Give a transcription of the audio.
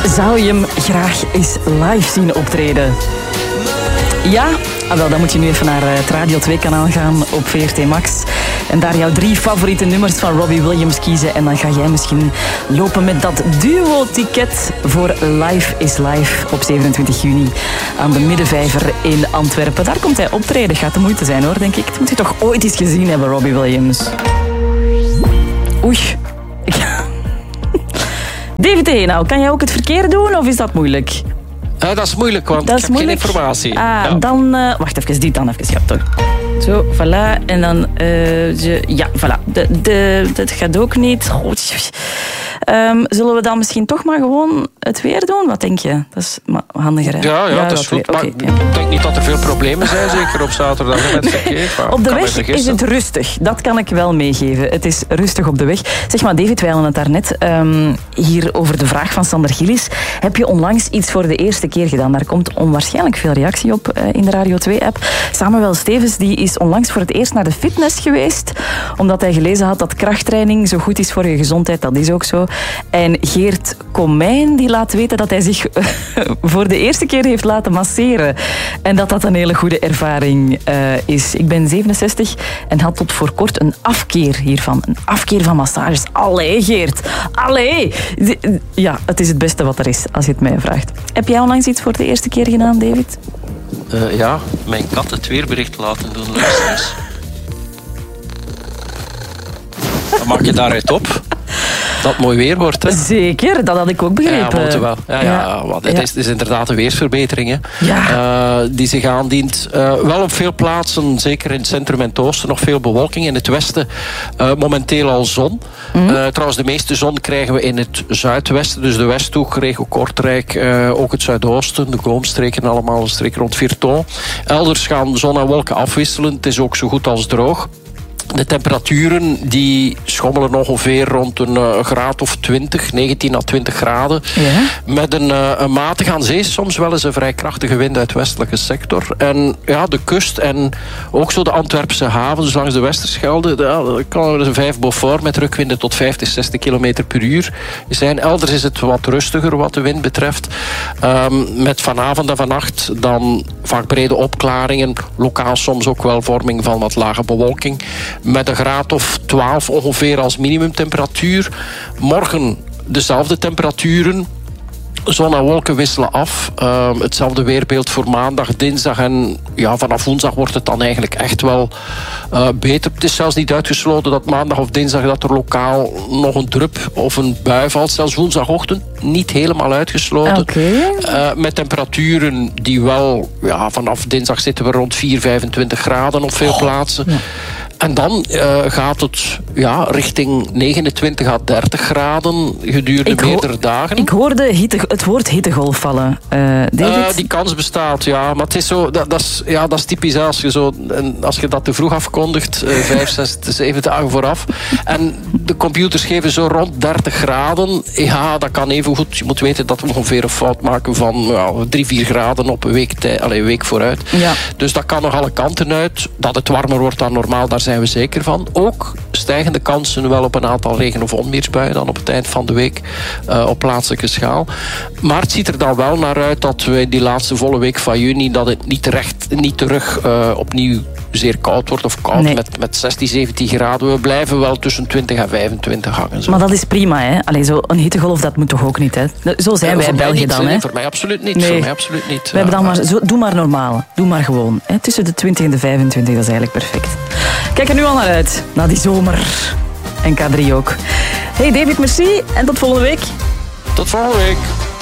Zou je hem graag eens live zien optreden? Ja? Wel, dan moet je nu even naar het Radio 2-kanaal gaan op VRT Max. En daar jouw 3 favoriete nummers van Robbie Williams kiezen. En dan ga jij misschien lopen met dat duo-ticket voor Live is Live op 27 juni aan de Middenvijver in Antwerpen. Daar komt hij optreden. Gaat de moeite zijn hoor, denk ik. Dat moet je toch ooit eens gezien hebben, Robbie Williams. Oei. David, nou, kan jij ook het verkeer doen of is dat moeilijk? Dat is moeilijk, want ik heb geen informatie. Dan... wacht even, dit dan even. Ja, toch. Zo, voilà. En dan... ja, voilà. Dat gaat ook niet. Zullen we dan misschien toch maar gewoon het weer doen? Wat denk je? Dat is handiger, hè? Ja, dat is goed. Maar ik denk niet dat er veel problemen zijn, zeker op zaterdag met verkeer. Op de weg is het rustig. Dat kan ik wel meegeven. Het is rustig op de weg. Zeg maar, David, wij hadden het daarnet hier over de vraag van Sander Gillis. Heb je onlangs iets voor de eerste keer gedaan? Daar komt onwaarschijnlijk veel reactie op in de Radio 2-app. Samuel Stevens die is onlangs voor het eerst naar de fitness geweest, omdat hij gelezen had dat krachttraining zo goed is voor je gezondheid. Dat is ook zo. En Geert Komijn die laat weten dat hij zich voor de eerste keer heeft laten masseren. En dat dat een hele goede ervaring is. Ik ben 67 en had tot voor kort een afkeer hiervan. Een afkeer van massages. Allee, Geert. Allee. Ja, het is het beste wat er is, als je het mij vraagt. Heb jij onlangs iets voor de eerste keer gedaan, David? Ja, mijn kat het weerbericht laten doen, luisteraars. Wat maak je daaruit op? Dat het mooi weer wordt, hè? Zeker, dat had ik ook begrepen. Ja, moeten wel. Want het is inderdaad een weersverbetering, hè? Ja. Die zich aandient. Wel op veel plaatsen, zeker in het centrum en het oosten, nog veel bewolking. In het westen momenteel al zon. Trouwens, de meeste zon krijgen we in het zuidwesten. Dus de Westhoek, regio Kortrijk, ook het zuidoosten. De Goomstreken, allemaal een streek rond Virton. Elders gaan zon en wolken afwisselen. Het is ook zo goed als droog. De temperaturen die schommelen ongeveer rond een graad of 20, 19 à 20 graden. Ja. Met een matige aan zee, soms wel eens een vrij krachtige wind uit de westelijke sector. En ja, de kust en ook zo de Antwerpse havens langs de Westerschelde, daar kan er een 5 Beaufort met rukwinden tot 50, 60 km per uur zijn. Elders is het wat rustiger wat de wind betreft. Met vanavond en vannacht dan vaak brede opklaringen. Lokaal soms ook wel vorming van wat lage bewolking. Met een graad of 12 ongeveer als minimumtemperatuur. Morgen dezelfde temperaturen. Zon en wolken wisselen af. Hetzelfde weerbeeld voor maandag, dinsdag. En ja, vanaf woensdag wordt het dan eigenlijk echt wel beter. Het is zelfs niet uitgesloten dat maandag of dinsdag dat er lokaal nog een drup of een bui valt. Zelfs woensdagochtend niet helemaal uitgesloten. Okay. Met temperaturen die wel... Ja, vanaf dinsdag zitten we rond 4, 25 graden op veel plaatsen. Ja. En dan gaat het richting 29 à 30 graden gedurende meerdere dagen. Ik hoorde het woord hittegolf vallen. David? Die kans bestaat, ja. Maar het is zo, dat is typisch als je dat te vroeg afkondigt, 5, 6, 7 dagen vooraf. En de computers geven zo rond 30 graden. Ja, dat kan even goed. Je moet weten dat we ongeveer een fout maken van 3, 4 graden op een week vooruit. Ja. Dus dat kan nog alle kanten uit. Dat het warmer wordt dan normaal, daar zijn we zeker van. Ook stijgende kansen wel op een aantal regen- of onweersbuien dan op het eind van de week op plaatselijke schaal. Maar het ziet er dan wel naar uit dat we in die laatste volle week van juni dat het niet terug opnieuw zeer koud wordt of koud met 16, 17 graden. We blijven wel tussen 20 en 25 hangen. Zo. Maar dat is prima, hè? Allee, zo een hittegolf, dat moet toch ook niet, hè? Zo zijn wij in België dan, hè? Voor mij absoluut niet. Nee. Voor mij absoluut niet. We hebben dan maar, doe maar normaal. Doe maar gewoon. Hè? Tussen de 20 en de 25, dat is eigenlijk perfect. Kijk er nu al naar uit. Na die zomer. En K3 ook. Hey David, merci. En tot volgende week. Tot volgende week.